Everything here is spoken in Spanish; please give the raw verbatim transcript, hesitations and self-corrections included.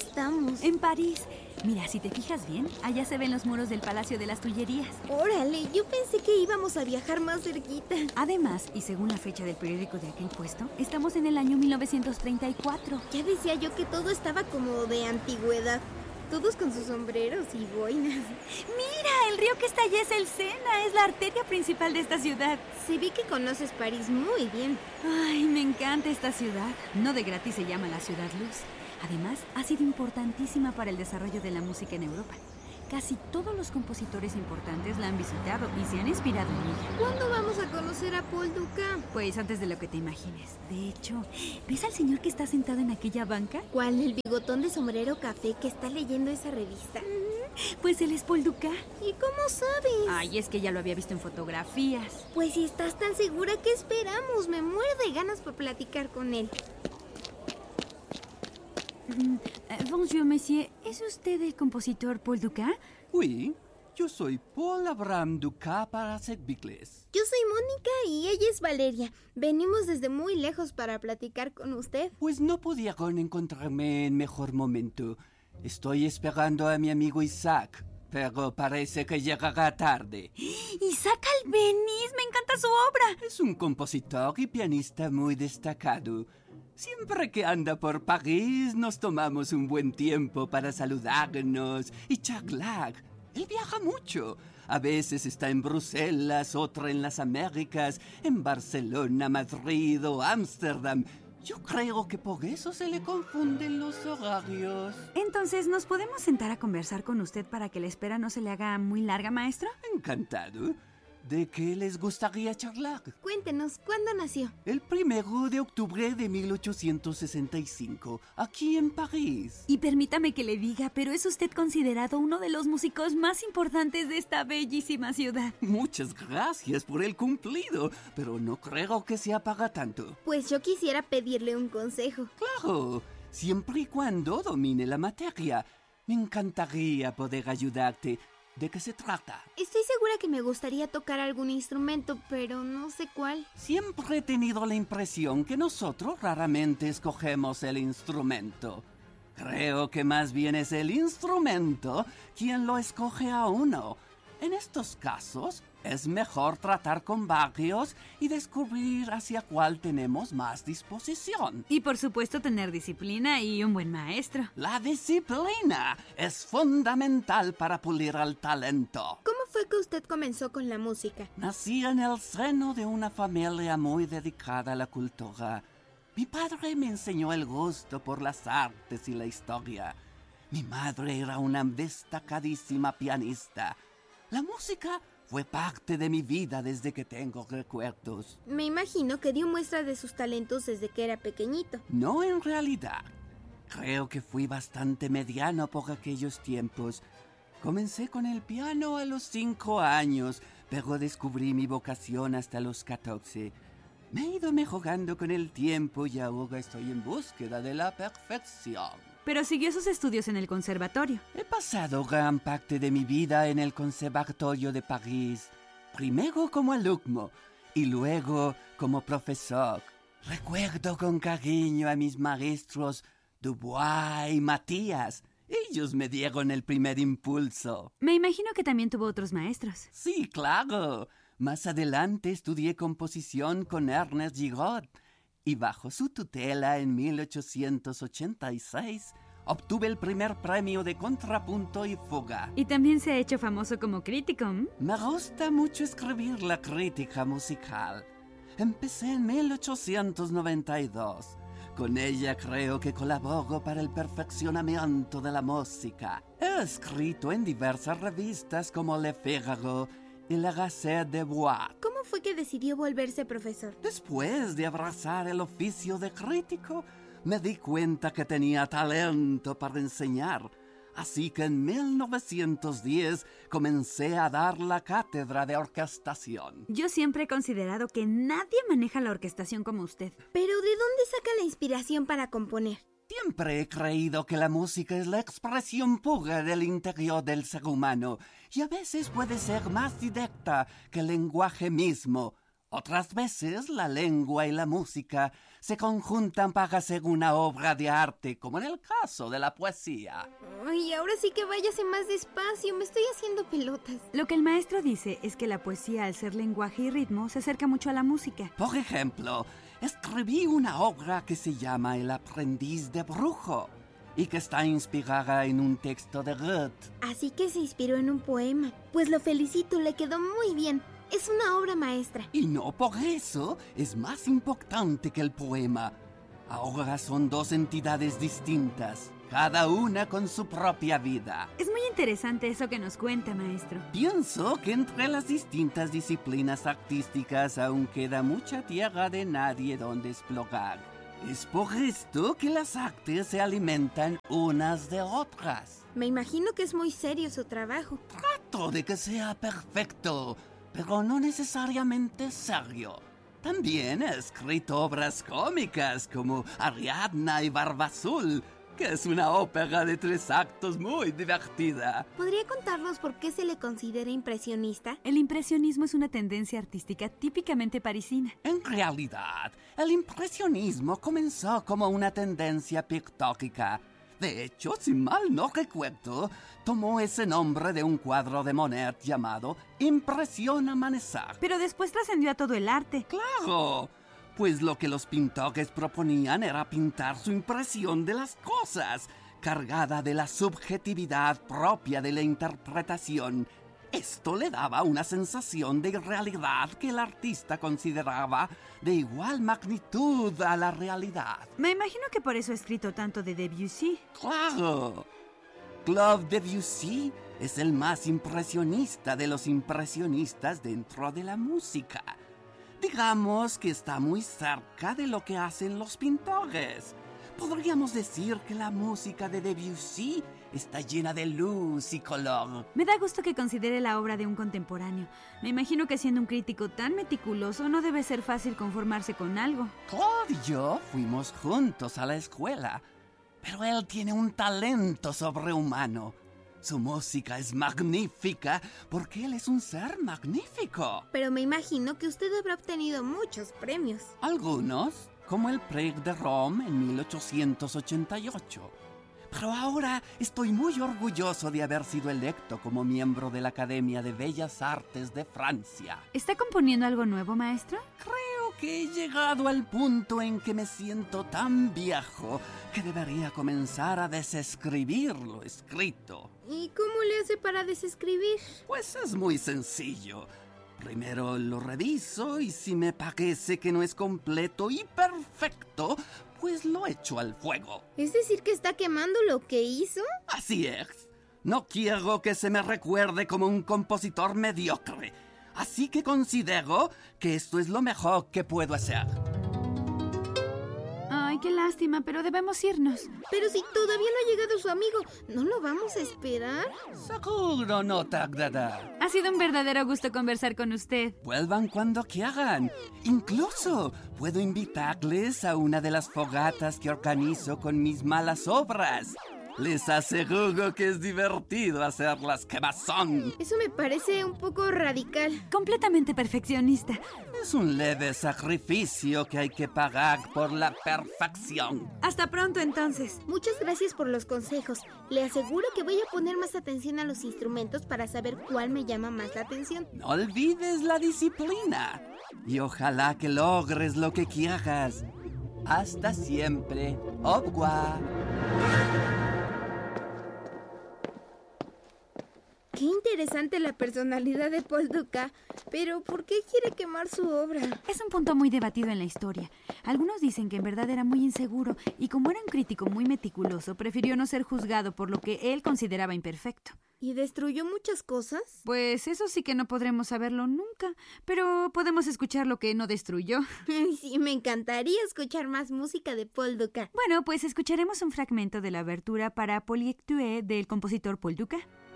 estamos? En París. Mira, si te fijas bien, allá se ven los muros del Palacio de las Tullerías. Órale, yo pensé que íbamos a viajar más cerquita. Además, y según la fecha del periódico de aquel puesto, estamos en el año mil novecientos treinta y cuatro. Ya decía yo que todo estaba como de antigüedad. Todos con sus sombreros y boinas. ¡Mira! El río que está allá es el Sena. Es la arteria principal de esta ciudad. Se ve que conoces París muy bien. Ay, me encanta esta ciudad. No de gratis se llama la Ciudad Luz. Además, ha sido importantísima para el desarrollo de la música en Europa. Casi todos los compositores importantes la han visitado y se han inspirado en ella. ¿Cuándo vamos a conocer a Paul Dukas? Pues antes de lo que te imagines. De hecho, ¿ves al señor que está sentado en aquella banca? ¿Cuál? ¿El bigotón de sombrero café que está leyendo esa revista? Pues él es Paul Dukas. ¿Y cómo sabes? Ay, es que ya lo había visto en fotografías. Pues si estás tan segura, ¿qué esperamos? Me muero de ganas por platicar con él. Mm, eh, bonjour, monsieur. ¿Es usted el compositor Paul Dukas? Oui, yo soy Paul Abraham Dukas para servirles. Yo soy Mónica y ella es Valeria. Venimos desde muy lejos para platicar con usted. Pues no pudieron encontrarme en mejor momento. Estoy esperando a mi amigo Isaac, pero parece que llegará tarde. ¡Isaac Albéniz! ¡Me encanta su obra! Es un compositor y pianista muy destacado. Siempre que anda por París nos tomamos un buen tiempo para saludarnos y charlar. Él viaja mucho. A veces está en Bruselas, otra en las Américas, en Barcelona, Madrid o Ámsterdam. Yo creo que por eso se le confunden los horarios. Entonces, ¿nos podemos sentar a conversar con usted para que la espera no se le haga muy larga, maestro? Encantado. ¿De qué les gustaría charlar? Cuéntenos, ¿cuándo nació? El primero de octubre de mil ochocientos sesenta y cinco, aquí en París. Y permítame que le diga, pero es usted considerado uno de los músicos más importantes de esta bellísima ciudad. Muchas gracias por el cumplido, pero no creo que sea para tanto. Pues yo quisiera pedirle un consejo. Claro, siempre y cuando domine la materia. Me encantaría poder ayudarte. ¿De qué se trata? Estoy segura que me gustaría tocar algún instrumento, pero no sé cuál. Siempre he tenido la impresión que nosotros raramente escogemos el instrumento. Creo que más bien es el instrumento quien lo escoge a uno. En estos casos, es mejor tratar con varios y descubrir hacia cuál tenemos más disposición. Y por supuesto tener disciplina y un buen maestro. La disciplina es fundamental para pulir el talento. ¿Cómo fue que usted comenzó con la música? Nací en el seno de una familia muy dedicada a la cultura. Mi padre me enseñó el gusto por las artes y la historia. Mi madre era una destacadísima pianista. La música fue parte de mi vida desde que tengo recuerdos. Me imagino que dio muestra de sus talentos desde que era pequeñito. No en realidad. Creo que fui bastante mediano por aquellos tiempos. Comencé con el piano a los cinco años, pero descubrí mi vocación hasta los catorce. Me he ido mejorando con el tiempo y ahora estoy en búsqueda de la perfección. Pero siguió sus estudios en el conservatorio. He pasado gran parte de mi vida en el Conservatorio de París, primero como alumno y luego como profesor. Recuerdo con cariño a mis maestros Dubois y Matías. Ellos me dieron el primer impulso. Me imagino que también tuvo otros maestros. Sí, claro. Más adelante estudié composición con Ernest Giraud. Y bajo su tutela en mil ochocientos ochenta y seis obtuve el primer premio de contrapunto y fuga. Y también se ha hecho famoso como crítico, ¿m? Me gusta mucho escribir la crítica musical. Empecé en mil ochocientos noventa y dos. Con ella creo que colaboro para el perfeccionamiento de la música. He escrito en diversas revistas como Le Figaro y La Gazette de Bois. ¿Cómo fue que decidió volverse profesor? Después de abrazar el oficio de crítico, me di cuenta que tenía talento para enseñar. Así que en mil novecientos diez comencé a dar la cátedra de orquestación. Yo siempre he considerado que nadie maneja la orquestación como usted. ¿Pero de dónde saca la inspiración para componer? Siempre he creído que la música es la expresión pura del interior del ser humano y a veces puede ser más directa que el lenguaje mismo. Otras veces la lengua y la música se conjuntan para hacer una obra de arte, como en el caso de la poesía. Ay, ahora sí que váyase más despacio, me estoy haciendo pelotas. Lo que el maestro dice es que la poesía, al ser lenguaje y ritmo, se acerca mucho a la música. Por ejemplo, escribí una obra que se llama El aprendiz de brujo y que está inspirada en un texto de Goethe. Así que se inspiró en un poema. Pues lo felicito, le quedó muy bien. Es una obra maestra. Y no por eso es más importante que el poema. Ahora son dos entidades distintas, cada una con su propia vida. Es muy interesante eso que nos cuenta, maestro. Pienso que entre las distintas disciplinas artísticas aún queda mucha tierra de nadie donde explorar. Es por esto que las artes se alimentan unas de otras. Me imagino que es muy serio su trabajo. Trato de que sea perfecto, pero no necesariamente serio. También he escrito obras cómicas como Ariadna y Barba Azul, que es una ópera de tres actos muy divertida. ¿Podría contarnos por qué se le considera impresionista? El impresionismo es una tendencia artística típicamente parisina. En realidad, el impresionismo comenzó como una tendencia pictórica. De hecho, si mal no recuerdo, tomó ese nombre de un cuadro de Monet llamado Impresión Amanecer. Pero después trascendió a todo el arte. ¡Claro! Pues lo que los pintores proponían era pintar su impresión de las cosas, cargada de la subjetividad propia de la interpretación. Esto le daba una sensación de irrealidad que el artista consideraba de igual magnitud a la realidad. Me imagino que por eso ha escrito tanto de Debussy. ¡Claro! Claude Debussy es el más impresionista de los impresionistas dentro de la música. Digamos que está muy cerca de lo que hacen los pintores. Podríamos decir que la música de Debussy está llena de luz y color. Me da gusto que considere la obra de un contemporáneo. Me imagino que siendo un crítico tan meticuloso no debe ser fácil conformarse con algo. Claude y yo fuimos juntos a la escuela, pero él tiene un talento sobrehumano. Su música es magnífica porque él es un ser magnífico. Pero me imagino que usted habrá obtenido muchos premios. Algunos, como el Prix de Rome en mil ochocientos ochenta y ocho. Pero ahora estoy muy orgulloso de haber sido electo como miembro de la Academia de Bellas Artes de Francia. ¿Está componiendo algo nuevo, maestro? Creo que he llegado al punto en que me siento tan viejo que debería comenzar a desescribir lo escrito. ¿Y cómo le hace para desescribir? Pues es muy sencillo. Primero lo reviso y si me parece que no es completo y perfecto, pues lo echo al fuego. ¿Es decir que está quemando lo que hizo? Así es. No quiero que se me recuerde como un compositor mediocre. Así que considero que esto es lo mejor que puedo hacer. Ay, qué lástima, pero debemos irnos. Pero si todavía no ha llegado su amigo, ¿no lo vamos a esperar? Seguro no tardará. Ha sido un verdadero gusto conversar con usted. Vuelvan cuando quieran. Incluso puedo invitarles a una de las fogatas que organizo con mis malas obras. Les aseguro que es divertido hacerlas quemazón. Eso me parece un poco radical. Completamente perfeccionista. Es un leve sacrificio que hay que pagar por la perfección. Hasta pronto, entonces. Muchas gracias por los consejos. Le aseguro que voy a poner más atención a los instrumentos para saber cuál me llama más la atención. No olvides la disciplina. Y ojalá que logres lo que quieras. Hasta siempre. Au revoir. Qué interesante la personalidad de Paul Dukas, pero ¿por qué quiere quemar su obra? Es un punto muy debatido en la historia. Algunos dicen que en verdad era muy inseguro y como era un crítico muy meticuloso, prefirió no ser juzgado por lo que él consideraba imperfecto. ¿Y destruyó muchas cosas? Pues eso sí que no podremos saberlo nunca, pero podemos escuchar lo que no destruyó. Sí, me encantaría escuchar más música de Paul Dukas. Bueno, pues escucharemos un fragmento de la abertura para Polyektue del compositor Paul Dukas.